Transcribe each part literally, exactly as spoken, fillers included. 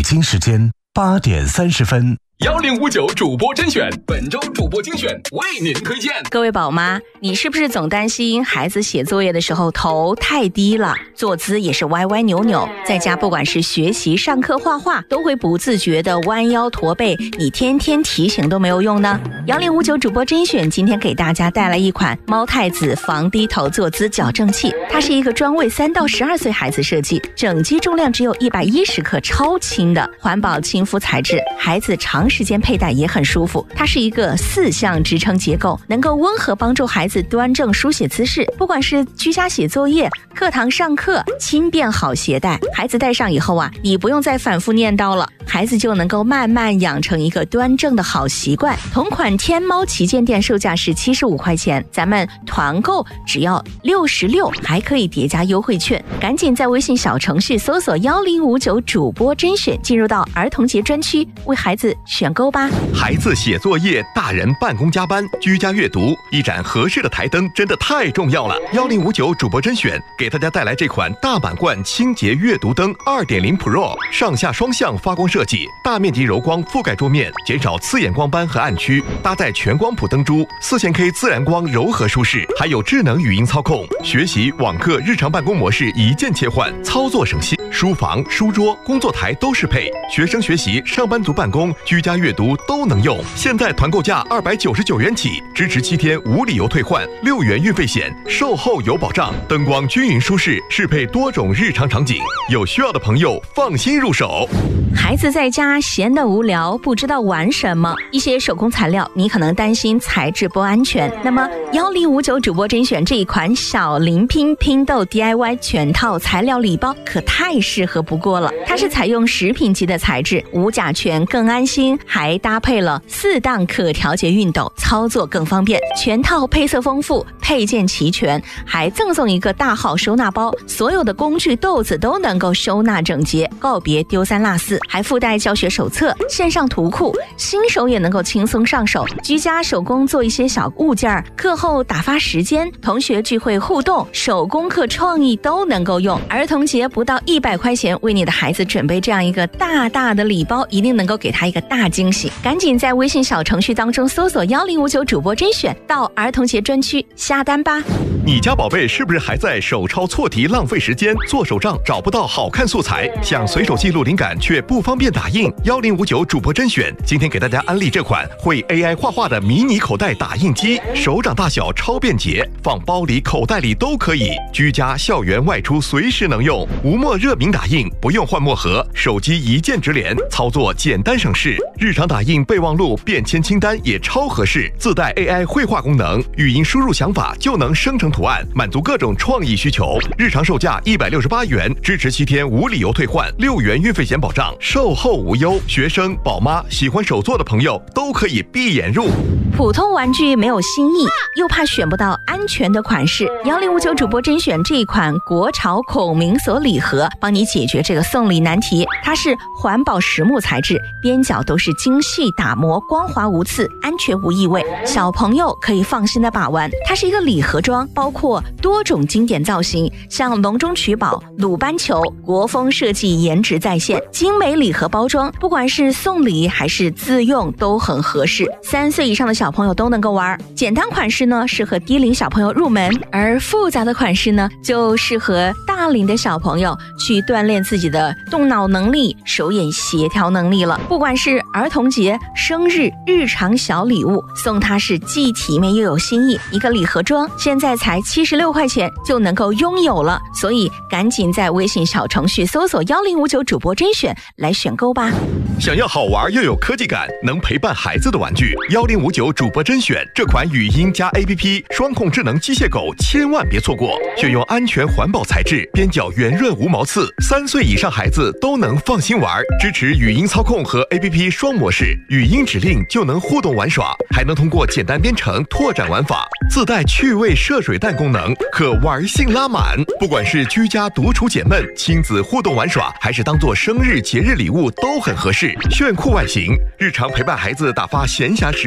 京时间八点三十分。 幺零五九主播甄选，本周主播精选为您推荐。 各位宝妈，你是不是总担心孩子写作业的时候头太低了，坐姿也是歪歪扭扭，在家不管是学习、上课、画画，都会不自觉的弯腰驼背，你天天提醒都没有用呢？幺零五九主播甄选今天给大家带来一款猫太子防低头坐姿矫正器，它是一个专为三到十二岁孩子设计，整机重量只有一百一十克，超轻的环保亲肤材质，孩子长时间佩戴也很舒服。它是一个四项支撑结构，能够温和帮助孩子端正书写姿势，不管是居家写作业、课堂上课，轻便好携带。孩子戴上以后啊，你不用再反复念叨了，孩子就能够慢慢养成一个端正的好习惯。同款天猫旗舰店售价是七十五块钱，咱们团购只要六十六，还可以叠加优惠券。赶紧在微信小程序搜索幺零五九主播甄选，进入到儿童节专区，为孩子选购吧。 孩子写作业，大人办公加班，居家阅读，一盏合适的台灯真的太重要了。幺零五九主播甄选给大家带来这款大满贯清洁阅读灯 二点零 Pro， 上下双向发光设计，大面积柔光覆盖桌面，减少刺眼光斑和暗区，搭载全光谱灯珠， 四千 K 自然光柔和舒适，还有智能语音操控，学习、网课、日常办公模式一键切换，操作省心。书房、书桌、工作台都适配，学生学习、上班族办公、居家阅读都能用。现在团购价二百九十九元起，支持七天无理由退换，六元运费险，售后有保障，灯光均匀舒适，适配多种日常场景，有需要的朋友放心入手。 孩子在家闲得无聊，不知道玩什么，一些手工材料你可能担心材质不安全，那么幺零五九主播甄选这一款小零拼拼豆 D I Y 全套材料礼包可太适合不过了。它是采用食品级的材质，无甲醛更安心，还搭配了四档可调节熨斗，操作更方便。全套配色丰富，配件齐全，还赠送一个大号收纳包，所有的工具豆子都能够收纳整洁，告别丢三落四。还附带教学手册、线上图库，新手也能够轻松上手。居家手工做一些小物件，课后打发时间，同学聚会互动，手工课创意都能够用。儿童节不到一百块钱，为你的孩子准备这样一个大大的礼包，一定能够给他一个大惊喜。赶紧在微信小程序当中搜索幺零五九主播甄选，到儿童节专区下单吧。 你家宝贝是不是还在手抄错题浪费时间，做手账找不到好看素材，想随手记录灵感却不方便打印？幺零五九主播甄选今天给大家安利这款会 A I 画画的迷你口袋打印机，手掌大小超便捷，放包里口袋里都可以，居家校园外出随时能用，无墨热敏打印，不用换墨盒，手机一键直连，操作简单省事，日常打印备忘录便签清单也超合适，自带 A I 绘画功能，语音输入想法就能生成图案，满足各种创意需求。日常售价一百六十八元，支持七天无理由退换，六元运费险保障，售后无忧。学生、宝妈、喜欢手作的朋友都可以闭眼入。 普通玩具没有新意，又怕选不到安全的款式，幺零五九主播甄选这一款国潮孔明锁礼盒，帮你解决这个送礼难题。它是环保实木材质，边角都是精细打磨，光滑无刺，安全无异味，小朋友可以放心的把玩。它是一个礼盒装，包括多种经典造型，像隆中取宝、鲁班球，国风设计，颜值在线，精美礼盒包装，不管是送礼还是自用都很合适，三岁以上的小朋友都能够玩。简单款式呢适合低龄小朋友入门，而复杂的款式呢就适合大龄的小朋友去锻炼自己的动脑能力、手眼协调能力了。不管是儿童节、生日、日常小礼物，送它是既体面又有新意。一个礼盒装现在才七十六块钱就能够拥有了，所以赶紧在微信小程序搜索幺零五九主播甄选来选购吧。 想要好玩又有科技感，能陪伴孩子的玩具，幺零五九主播甄选这款语音加 A P P 双控智能机械狗千万别错过，选用安全环保材质，边角圆润无毛刺，三岁以上孩子都能放心玩，支持语音操控和 A P P 双模式，语音指令就能互动玩耍，还能通过简单编程拓展玩法，自带趣味射水弹功能，可玩性拉满。不管是居家独处解闷、亲子互动玩耍，还是当做生日节日礼物都很合适。炫酷外形，日常陪伴孩子打发闲暇时光。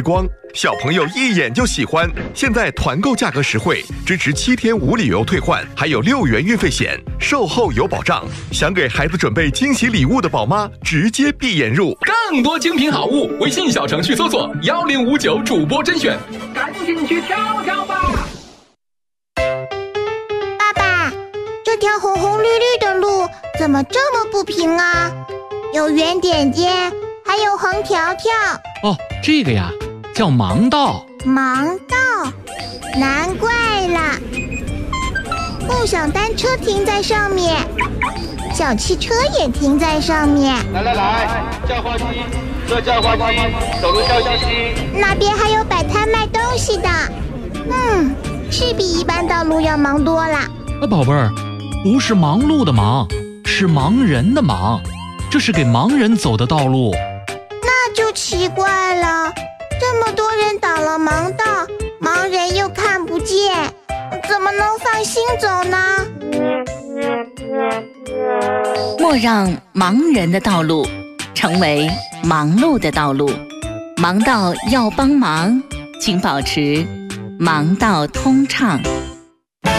小朋友一眼就喜欢。现在团购价格实惠，支持七天无理由退换，还有六元运费险，售后有保障。想给孩子准备惊喜礼物的宝妈，直接闭眼入。 更多精品好物，微信小程序搜索幺零五九主播甄选，赶紧去挑挑吧。 爸爸，这条红红绿绿的路怎么这么不平啊？有圆点点，还有横条条。 哦，这个呀，叫盲道。 盲道，难怪啦。共享单车停在上面，小汽车也停在上面。 来来来，叫花鸡，这叫花鸡，走路笑嘻嘻。 那边还有摆摊卖东西的，嗯，是比一般道路要忙多了。 啊，宝贝儿，不是忙碌的忙，是盲人的盲，这是给盲人走的道路。 那就奇怪了，这么多人挡了盲道，盲人又看不见，怎么能放心走呢？ 莫让盲人的道路成为忙碌的道路，盲道要帮忙，请保持盲道通畅。